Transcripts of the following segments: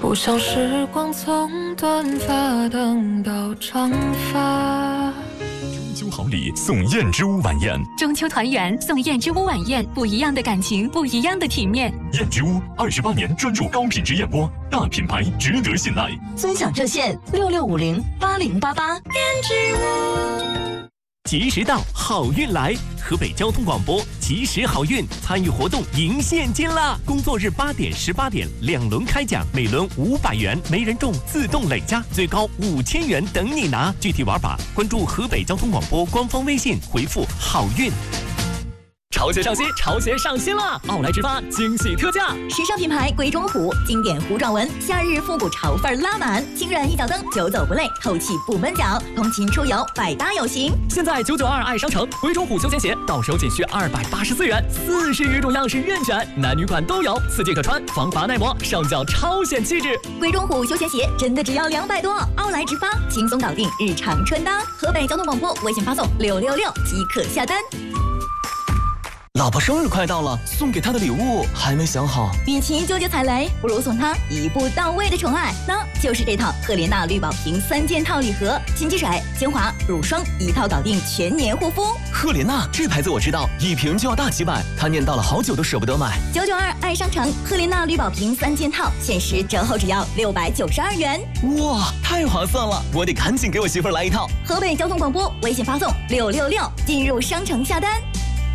不想时光从短发等到长发。 中秋好礼送燕之屋晚宴， 中秋团圆送燕之屋晚宴，不一样的感情，不一样的体面。 燕之屋28年专注高品质燕窝，大品牌值得信赖。 尊享热线66508088。 燕之屋。 及时到，好运来！河北交通广播及时好运参与活动赢现金啦！工作日8点、18点2轮开奖，每轮500元，没人中自动累加，最高5000元等你拿。具体玩法关注河北交通广播官方微信，回复好运。 潮鞋上新，潮鞋上新了！奥莱直发惊喜特价， 时尚品牌鬼冢虎经典糊状纹，夏日复古潮范拉满，轻软一脚蹬，久走不累，透气不闷脚，通勤出游百搭有型。 现在992爱商城鬼冢虎休闲鞋到手仅需284元，40余种样式任选，男女款都有，4季可穿，防滑耐磨，上脚超显气质。 鬼冢虎休闲鞋真的只要200多，奥莱直发轻松搞定日常穿搭。河北交通广播微信发送666即可下单。 老婆生日快到了，送给她的礼物还没想好。 与其纠结踩雷，不如送她一步到位的宠爱，那就是这套赫莲娜绿宝瓶3件套礼盒，洗洁水、精华、乳霜一套搞定全年护肤。 赫莲娜这牌子我知道，一瓶就要大几百，她念叨了好久都舍不得买。 992爱商城赫莲娜绿宝瓶3件套，限时折后只要692元。 哇，太划算了，我得赶紧给我媳妇儿来一套。 河北交通广播微信发送666进入商城下单。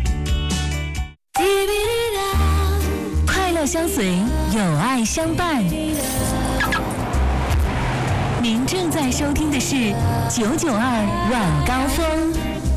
快乐相随，有爱相伴。您正在收听的是992晚高峰。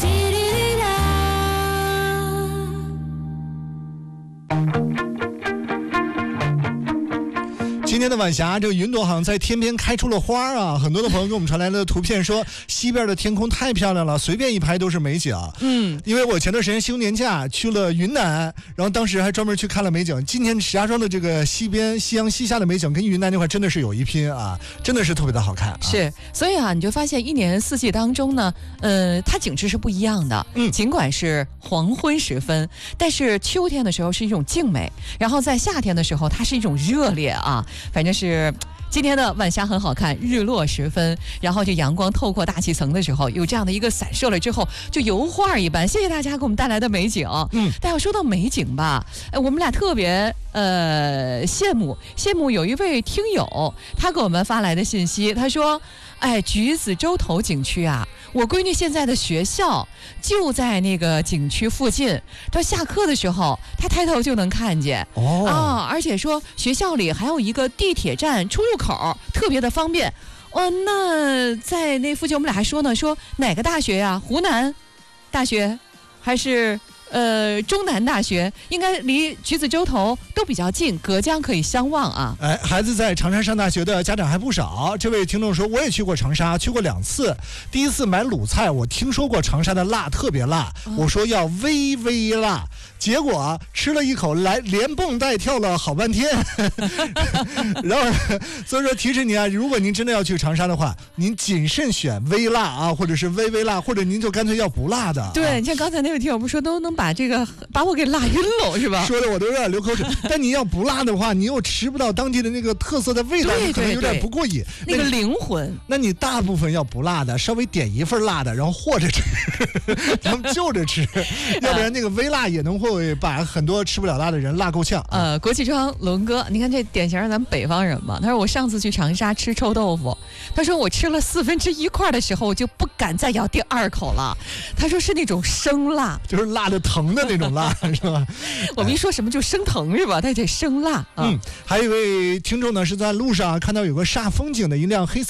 今天的晚霞，这个云朵好像在天边开出了花啊！很多的朋友给我们传来的图片说，西边的天空太漂亮了，随便一拍都是美景。因为我前段时间休年假去了云南，然后当时还专门去看了美景。今天石家庄的这个西边夕阳西下的美景，跟云南那块真的是有一拼啊，真的是特别的好看。 是，所以啊，你就发现一年四季当中呢，它景致是不一样的。尽管是黄昏时分，但是秋天的时候是一种静美，然后在夏天的时候，它是一种热烈啊。反正是今天的晚霞很好看，日落时分，然后这阳光透过大气层的时候，有这样的一个散射了之后，就油画一般。谢谢大家给我们带来的美景。但要说到美景吧，我们俩特别羡慕有一位听友，他给我们发来的信息，他说：“哎，橘子洲头景区啊，我闺女现在的学校就在那个景区附近，她下课的时候，她抬头就能看见。而且说学校里还有一个地铁站出入口，特别的方便。那在那附近我们俩还说呢，说哪个大学呀？湖南大学还是？”中南大学应该离橘子洲头都比较近，隔江可以相望啊。 孩子在长沙上大学的家长还不少。这位听众说，我也去过长沙，去过2次。第一次买鲁菜，我听说过长沙的辣特别辣，我说要微微辣，结果吃了一口来连蹦带跳了好半天。然后所以说提示您啊，如果您真的要去长沙的话，您谨慎选微辣啊，或者是微微辣，或者您就干脆要不辣的。 对，你像刚才那位听友不说都能把我给辣晕了是吧？ 说的我都有点流口水。但你要不辣的话，你又吃不到当地的那个特色的味道，可能有点不过瘾。 那个灵魂。 那你大部分要不辣的，稍微点一份辣的，然后和着吃，咱们就着吃，要不然那个微辣也能会把很多吃不了辣的人辣够呛。 国际庄龙哥，你看这典型咱们北方人嘛。他说我上次去长沙吃臭豆腐，他说我吃了1/4块的时候，我就不敢再咬第2口了。他说是那种生辣， 就是辣的疼的那种辣，是吧？ 我们一说什么就生疼是吧？它得生辣。 还有一位听众呢，是在路上看到有个煞风景的一辆黑色